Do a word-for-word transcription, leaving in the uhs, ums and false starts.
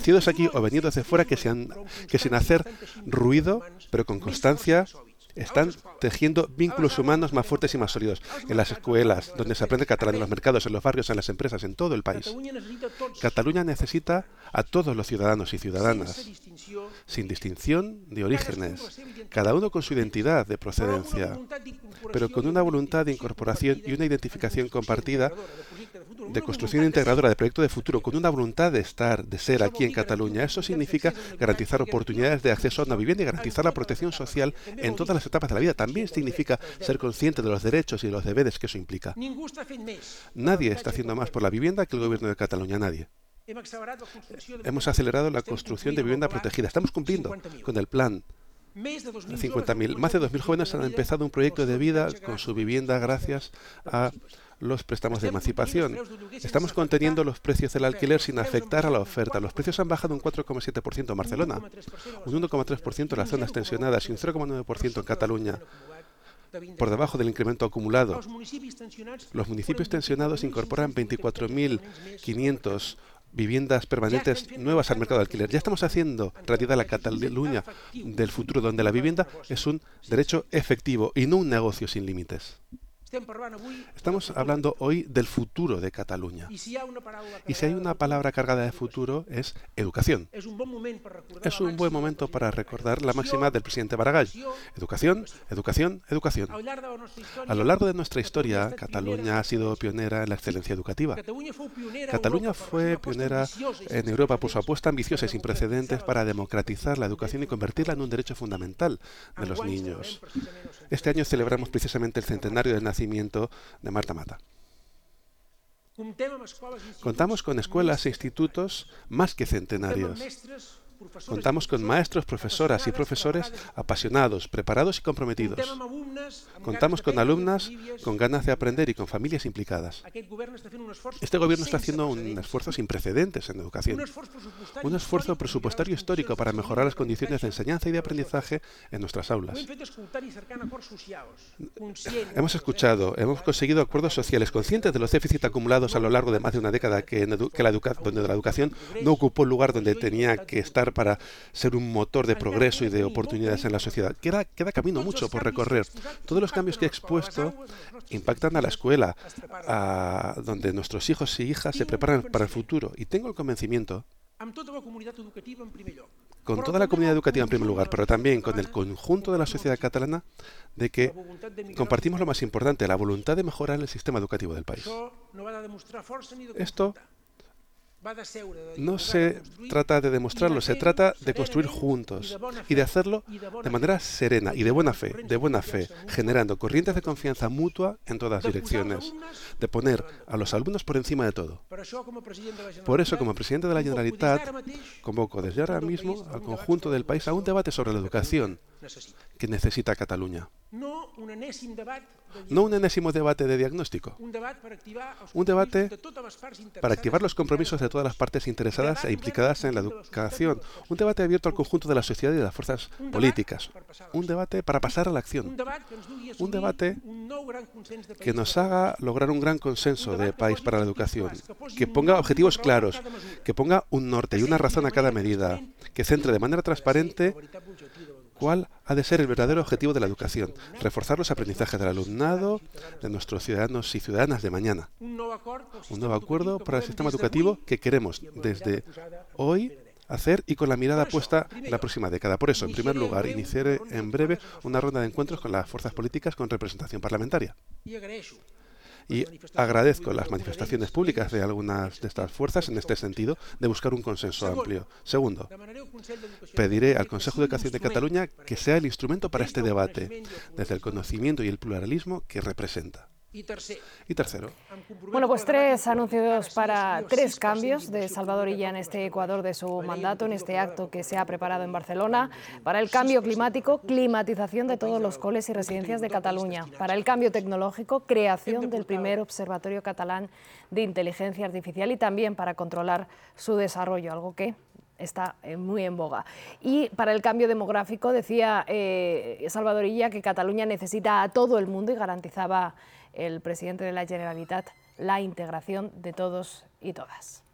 nacidos aquí o venidos de fuera, que, sean, que sin hacer ruido, pero con constancia, están tejiendo vínculos humanos más fuertes y más sólidos en las escuelas, donde se aprende catalán, en los mercados, en los barrios, en las empresas, en todo el país. Cataluña necesita a todos los ciudadanos y ciudadanas, sin distinción de orígenes, cada uno con su identidad de procedencia, pero con una voluntad de incorporación y una identificación compartida, de construcción integradora, de proyecto de futuro, con una voluntad de estar, de ser aquí en Cataluña. Eso significa garantizar oportunidades de acceso a una vivienda y garantizar la protección social en todas las etapas de la vida. También significa ser consciente de los derechos y los deberes que eso implica. Nadie está haciendo más por la vivienda que el Gobierno de Cataluña, nadie. Hemos acelerado la construcción de vivienda protegida. Estamos cumpliendo con el plan. cincuenta mil. Más de dos mil jóvenes han empezado un proyecto de vida con su vivienda gracias a los préstamos de emancipación. Estamos conteniendo los precios del alquiler sin afectar a la oferta. Los precios han bajado un cuatro coma siete por ciento en Barcelona, un uno coma tres por ciento en las zonas tensionadas y un cero coma nueve por ciento en Cataluña, por debajo del incremento acumulado. Los municipios tensionados incorporan veinticuatro mil quinientas viviendas permanentes nuevas al mercado de alquiler. Ya estamos haciendo realidad la Cataluña del futuro, donde la vivienda es un derecho efectivo y no un negocio sin límites. Estamos hablando hoy del futuro de Cataluña. Y si hay una palabra cargada de futuro, es educación. Es un buen momento para recordar la máxima del presidente Maragall. Educación, educación, educación. A lo largo de nuestra historia, Cataluña ha sido pionera en la excelencia educativa. Cataluña fue pionera en Europa por su apuesta ambiciosa y sin precedentes para democratizar la educación y convertirla en un derecho fundamental de los niños. Este año celebramos precisamente el centenario del nacimiento de Marta Mata. Contamos con escuelas e institutos más que centenarios. Contamos con maestros, profesoras y profesores apasionados, preparados y comprometidos. Contamos con alumnas con ganas de aprender y con familias implicadas. Este gobierno está haciendo un esfuerzo sin precedentes en educación. Un esfuerzo presupuestario histórico para mejorar las condiciones de enseñanza y de aprendizaje en nuestras aulas. Hemos escuchado, hemos conseguido acuerdos sociales conscientes de los déficits acumulados a lo largo de más de una década que, en edu que la educa donde la educación no ocupó el lugar donde tenía que estar para ser un motor de progreso y de oportunidades en la sociedad. Queda, queda camino mucho por recorrer. Todos los cambios que he expuesto impactan a la escuela, a donde nuestros hijos y hijas se preparan para el futuro. Y tengo el convencimiento, con toda la comunidad educativa en primer lugar, pero también con el conjunto de la sociedad catalana, de que compartimos lo más importante, la voluntad de mejorar el sistema educativo del país. Esto no se trata de demostrarlo, se trata de construir juntos y de hacerlo de manera serena y de buena fe, de buena fe, generando corrientes de confianza mutua en todas direcciones, de poner a los alumnos por encima de todo. Por eso, como presidente de la Generalitat, convoco desde ahora mismo al conjunto del país a un debate sobre la educación que necesita Cataluña. No un enésimo debate de diagnóstico. Un debate para activar los compromisos de todas las partes interesadas e implicadas en la educación. Un debate abierto al conjunto de la sociedad y de las fuerzas políticas. Un debate para pasar a la acción. Un debate que nos haga lograr un gran consenso de país para la educación. Que ponga objetivos claros. Que ponga un norte y una razón a cada medida. Que centre de manera transparente cuál ha de ser el verdadero objetivo de la educación, reforzar los aprendizajes del alumnado, de nuestros ciudadanos y ciudadanas de mañana. Un nuevo acuerdo para el sistema educativo que queremos desde hoy hacer y con la mirada puesta en la próxima década. Por eso, en primer lugar, iniciaré en breve una ronda de encuentros con las fuerzas políticas con representación parlamentaria. Y agradezco las manifestaciones públicas de algunas de estas fuerzas en este sentido de buscar un consenso amplio. Segundo, pediré al Consejo de Educación de Cataluña que sea el instrumento para este debate, desde el conocimiento y el pluralismo que representa. Y tercero. Bueno, pues tres anuncios para tres cambios de Salvador Illa en este Ecuador de su mandato, en este acto que se ha preparado en Barcelona. Para el cambio climático, climatización de todos los coles y residencias de Cataluña. Para el cambio tecnológico, creación del primer observatorio catalán de inteligencia artificial y también para controlar su desarrollo, algo que está muy en boga. Y para el cambio demográfico, decía eh, Salvador Illa que Cataluña necesita a todo el mundo y garantizaba el presidente de la Generalitat la integración de todos y todas.